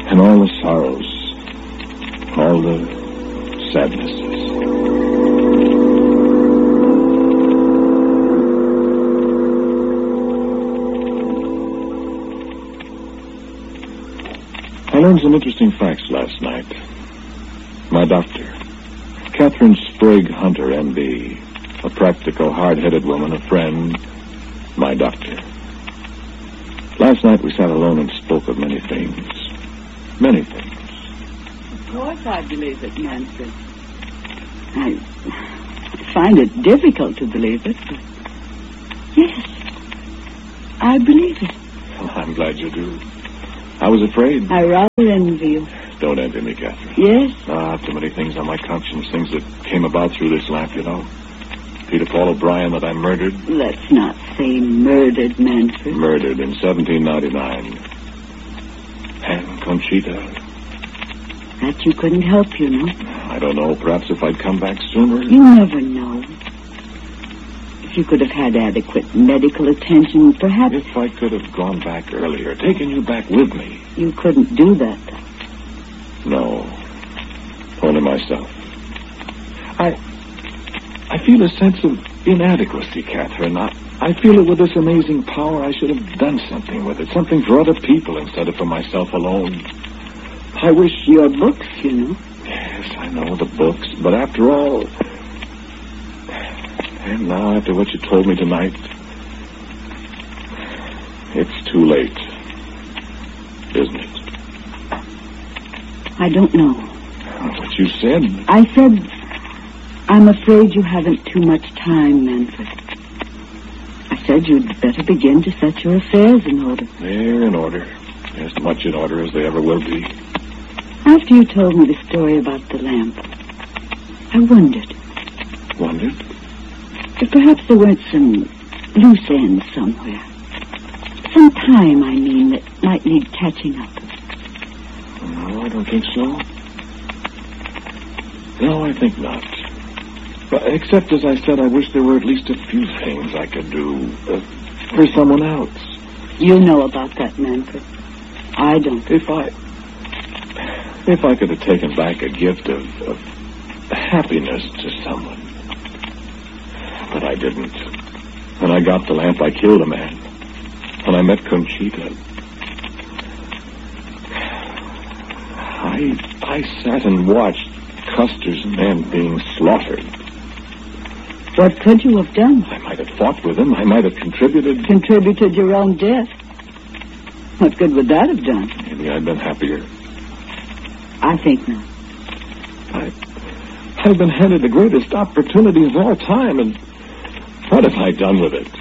and all the sorrows, all the sadnesses. I learned some interesting facts last night. My doctor, Catherine Sprague Hunter, M.D., a practical, hard-headed woman, a friend, my doctor. Last night we sat alone and spoke of many things. Many things. Of course I believe it, Manfred. I find it difficult to believe it, but yes, I believe it. Well, I'm glad you do. I was afraid. I rather envy you. Don't envy me, Catherine. Yes? Too many things on my conscience, things that came about through this lamp, you know. Peter Paul O'Brien that I murdered. Let's not say murdered, Manfred. Murdered in 1799. And Conchita. That you couldn't help, you know. I don't know. Perhaps if I'd come back sooner. You never know. If you could have had adequate medical attention, perhaps... If I could have gone back earlier, taken you back with me. You couldn't do that, though. No. Only myself. I feel a sense of inadequacy, Catherine. I feel it with this amazing power. I should have done something with it. Something for other people instead of for myself alone. I wish... Your books, you know. Yes, I know, the books. But after all... And now, after what you told me tonight... It's too late. Isn't it? I don't know. What you said... I said... I'm afraid you haven't too much time, Manfred. I said you'd better begin to set your affairs in order. They're in order. As much in order as they ever will be. After you told me the story about the lamp, I wondered. Wondered? If perhaps there weren't some loose ends somewhere. Some time, I mean, that might need catching up. No, I don't think so. No, I think not. Except, as I said, I wish there were at least a few things I could do for someone else. You know about that, Manfred. I don't. If I could have taken back a gift of happiness to someone. But I didn't. When I got the lamp, I killed a man. When I met Conchita, I sat and watched Custer's men being slaughtered. What could you have done? I might have fought with him. I might have contributed. Contributed your own death. What good would that have done? Maybe I'd been happier. I think not. I've been handed the greatest opportunity of all time, and what have I done with it?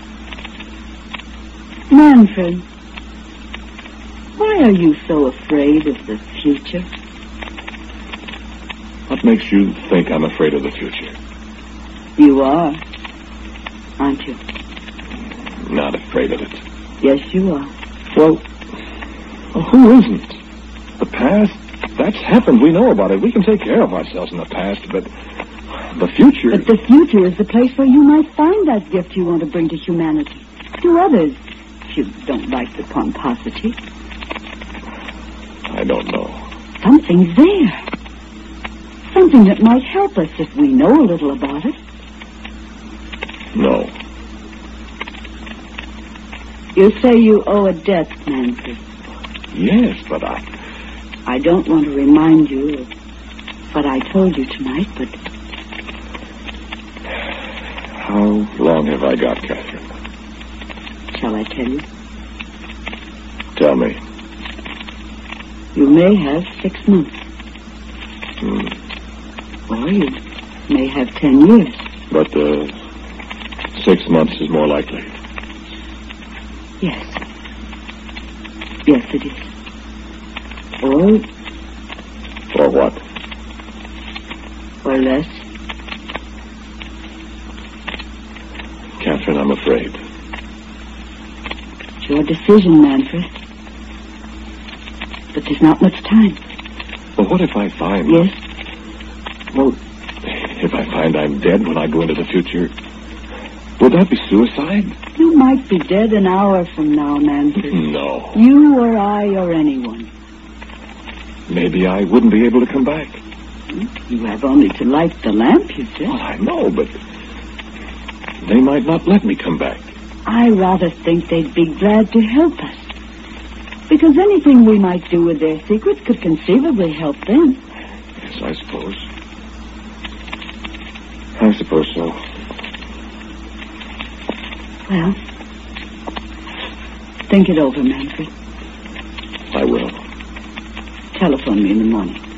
Manfred, why are you so afraid of the future? What makes you think I'm afraid of the future? You are, aren't you? Not afraid of it. Yes, you are. Well, who isn't? The past, that's happened. We know about it. We can take care of ourselves in the past, but the future... But the future is the place where you might find that gift you want to bring to humanity. To others, if you don't like the pomposity. I don't know. Something's there. Something that might help us if we know a little about it. No. You say you owe a debt, Manfred. Yes, but I don't want to remind you of what I told you tonight, but... How long have I got, Catherine? Shall I tell you? Tell me. You may have 6 months. Or you may have 10 years. But 6 months is more likely. Yes. Yes, it is. Or what? Or less. Catherine, I'm afraid. It's your decision, Manfred. But there's not much time. Well, what if I find... Yes? Well, if I find I'm dead when I go into the future, would that be suicide? You might be dead an hour from now, Manfred. No. You or I or anyone. maybe I wouldn't be able to come back. You have only to light the lamp, you said. Well, I know, but they might not let me come back. I rather think they'd be glad to help us. Because anything we might do with their secret could conceivably help them. Yes, I suppose. I suppose so. Well, think it over, Manfred. I will. Telephone me in the morning.